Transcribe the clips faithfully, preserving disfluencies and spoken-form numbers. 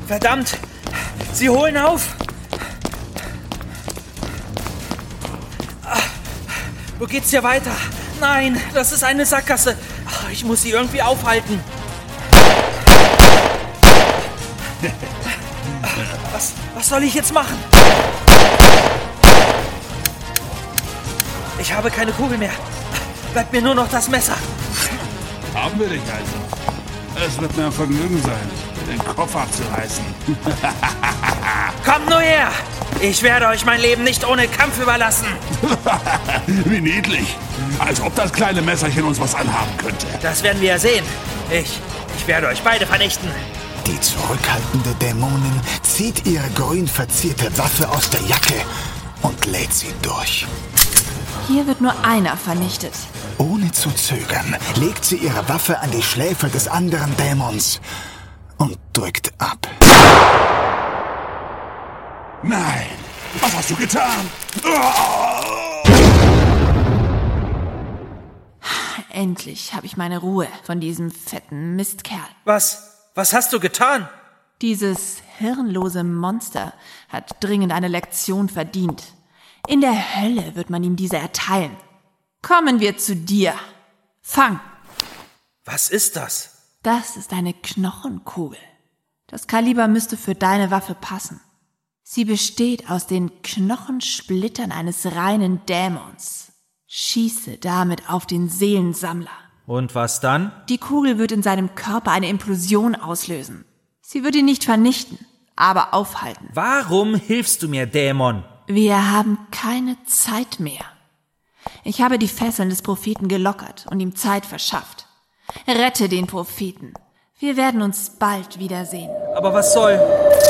Verdammt! Sie holen auf! Wo geht's hier weiter? Nein, das ist eine Sackgasse. Ich muss sie irgendwie aufhalten. Was, was soll ich jetzt machen? Ich habe keine Kugel mehr. Bleibt mir nur noch das Messer. Haben wir dich also? Es wird mir ein Vergnügen sein, den Kopf abzureißen. Kommt nur her! Ich werde euch mein Leben nicht ohne Kampf überlassen. Wie niedlich. Als ob das kleine Messerchen uns was anhaben könnte. Das werden wir ja sehen. Ich, ich werde euch beide vernichten. Die zurückhaltende Dämonin zieht ihre grün verzierte Waffe aus der Jacke und lädt sie durch. Hier wird nur einer vernichtet. Ohne zu zögern legt sie ihre Waffe an die Schläfe des anderen Dämons und drückt ab. Nein! Was hast du getan? Endlich habe ich meine Ruhe von diesem fetten Mistkerl. Was? Was hast du getan? Dieses hirnlose Monster hat dringend eine Lektion verdient. In der Hölle wird man ihm diese erteilen. Kommen wir zu dir. Fang! Was ist das? Das ist eine Knochenkugel. Das Kaliber müsste für deine Waffe passen. Sie besteht aus den Knochensplittern eines reinen Dämons. Schieße damit auf den Seelensammler. Und was dann? Die Kugel wird in seinem Körper eine Implosion auslösen. Sie wird ihn nicht vernichten, aber aufhalten. Warum hilfst du mir, Dämon? Wir haben keine Zeit mehr. Ich habe die Fesseln des Propheten gelockert und ihm Zeit verschafft. Rette den Propheten. Wir werden uns bald wiedersehen. Aber was soll...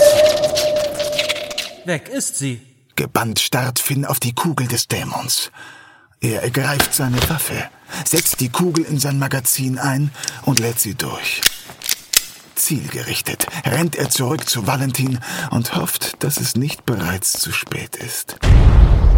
Weg ist sie. Gebannt starrt Finn auf die Kugel des Dämons. Er ergreift seine Waffe, setzt die Kugel in sein Magazin ein und lädt sie durch. Zielgerichtet rennt er zurück zu Valentin und hofft, dass es nicht bereits zu spät ist.